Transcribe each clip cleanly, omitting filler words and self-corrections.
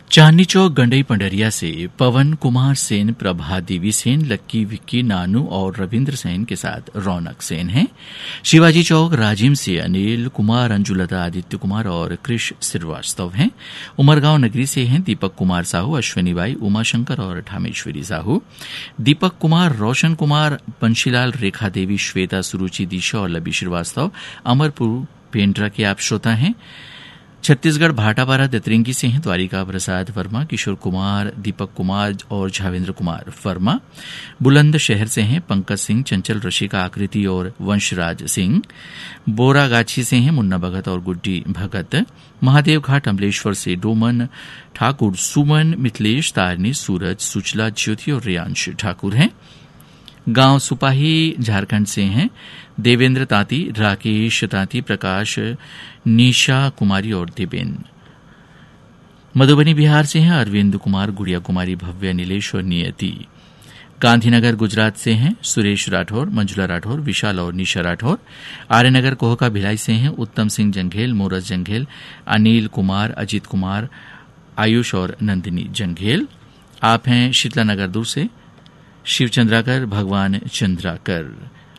चांदनी चौक गंडई पंडरिया से पवन कुमार सेन, प्रभा देवी सेन, लक्की विक्की नानू और रविंद्र सेन के साथ रौनक सेन हैं। शिवाजी चौक राजिम से अनिल कुमार, अंजुलता, आदित्य कुमार और कृष श्रीवास्तव हैं। उमरगांव नगरी से हैं दीपक कुमार साहू, अश्विनी बाई, उमाशंकर और ठामेश्वरी साहू। दीपक कुमार, रोशन कुमार, बंशीलाल, रेखा देवी, श्वेता, सुरुचि, दिशा और लबी श्रीवास्तव अमरपुर पेंड्रा के आप श्रोता हैं। छत्तीसगढ़ भाटापारा दतरिंगी से हैं द्वारिका प्रसाद वर्मा, किशोर कुमार, दीपक कुमार और झावेंद्र कुमार वर्मा। बुलंदशहर से हैं पंकज सिंह, चंचल, रशिका, आकृति और वंशराज सिंह। बोरागाछी से हैं मुन्ना भगत और गुड्डी भगत। महादेव घाट अमलेश्वर से डोमन ठाकुर, सुमन, मिथिलेश, तारनी, सूरज, सुचला, ज्योति और रियांश ठाकुर हैं। गांव सुपाही झारखंड से हैं देवेंद्र तांती, राकेश तांती, प्रकाश, निशा कुमारी और देवेन। मधुबनी बिहार से हैं अरविंद कुमार, गुड़िया कुमारी, भव्य, नीलेश और नियति। गांधीनगर गुजरात से हैं सुरेश राठौर, मंजुला राठौर, विशाल और निशा राठौर। आर्यनगर कोहका भिलाई से हैं उत्तम सिंह जंघेल, मोरस जंघेल, अनिल कुमार, अजित कुमार, आयुष और नंदिनी जंघेल। आप हैं शीतलानगर दूर से शिव चंद्राकर, भगवान चंद्राकर।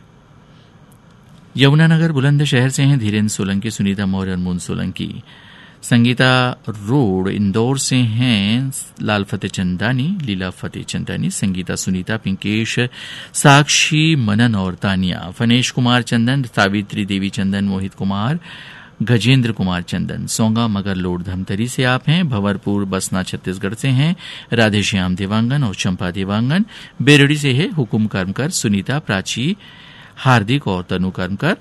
यमुनानगर बुलंदशहर से हैं धीरेन्द्र सोलंकी, सुनीता मौर्य और मून सोलंकी। संगीता रोड इंदौर से हैं लाल फतेह चंदानी, लीला फतेह चंदानी, संगीता, सुनीता, पिंकेश, साक्षी, मनन और तानिया। फनेश कुमार चंदन, सावित्री देवी चंदन, मोहित कुमार, गजेंद्र कुमार चंदन। सोंगा मगर लोड धमतरी से आप हैं। भंवरपुर बसना छत्तीसगढ़ से हैं राधेश्याम देवांगन और चंपा देवांगन। बेरड़ी से है हुकुम कर्मकर, सुनीता, प्राची, हार्दिक और तनु कर्मकर।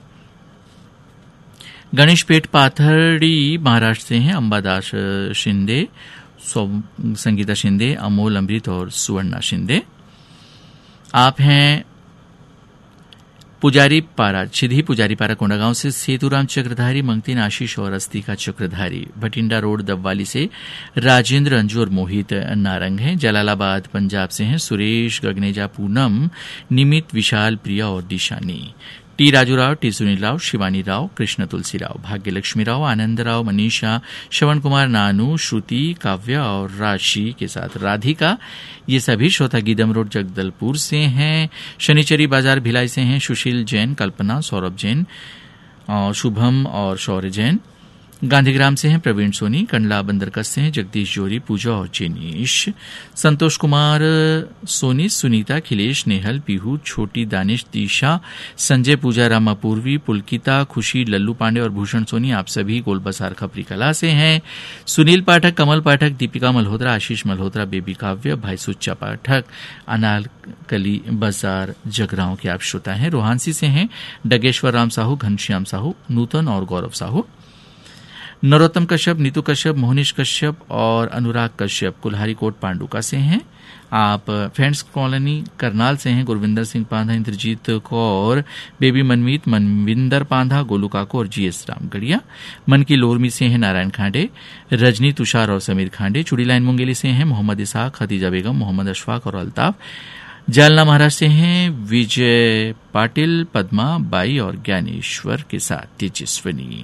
गणेशपेट पाथड़ी महाराष्ट्र से हैं अंबादास शिंदे, संगीता शिंदे, अमोल अमृत और सुवर्णा शिंदे। आप हैं पुजारी पारा, छिधी पुजारी पारा कोंडागांव से सेतुराम चक्रधारी, मंगतीन, आशीष और अस्तिका चक्रधारी। भटिंडा रोड दब्वाली से राजेंद्र, अंजू और मोहित नारंग हैं। जलालाबाद पंजाब से हैं सुरेश, गगनेजा, पूनम, निमित, विशाल, प्रिया और दिशानी। टी राजूराव, टी सुनील राव, शिवानी राव, कृष्ण तुलसी राव, भाग्यलक्ष्मी राव, आनंद राव, मनीषा, श्रवण कुमार, नानू, श्रुति, काव्या और राशि के साथ राधिका। ये सभी श्रोता गीदम रोड जगदलपुर से हैं। शनिचरी बाजार भिलाई से हैं सुशील जैन, कल्पना, सौरभ जैन, शुभम और शौर्य जैन। गांधीग्राम से हैं प्रवीण सोनी, कंडला बंदरकस से हैं जगदीश जोरी, पूजा और जेनीश। संतोष कुमार सोनी, सुनीता, खिलेश, नेहल, पीहू, छोटी, दानिश, दिशा, संजय, पूजा, रामा, पूर्वी, पुलकिता, खुशी, लल्लू पांडे और भूषण सोनी। आप सभी गोलबसार खपरी कला से हैं। सुनील पाठक, कमल पाठक, दीपिका मल्होत्रा, आशीष मल्होत्रा, बेबी काव्य, भाई सुच्चा पाठक, अनारकली बाजार जगरांव के आप श्रोता हैं। रोहानसी से हैं डगेश्वर राम साहू, घनश्याम साहू, नूतन और गौरव साहू। नरोत्तम कश्यप, नीतू कश्यप, मोहनीश कश्यप और अनुराग कश्यप कुल्हारी कोट पांडुका से हैं। आप फ्रेंड्स कॉलोनी करनाल से हैं गुरविंदर सिंह पांधा, इंद्रजीत कौर, बेबी मनमीत, मनविंदर पांधा, गोलू काको और जीएस रामगढ़िया। मन की लोरमी से हैं नारायण खांडे, रजनी, तुषार और समीर खांडे। चुड़ी लाइन मुंगेली से हैं मोहम्मद इसाक, खदीजा बेगम, मोहम्मद अशफाक और अल्ताफ। जालना महाराष्ट्र से हैं विजय पाटिल, पद्मा बाई और ज्ञानेश्वर के साथ तेजस्विनी।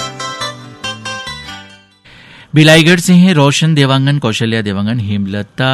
भिलाईगढ़ से हैं रोशन देवांगन, कौशल्या देवांगन, हेमलता,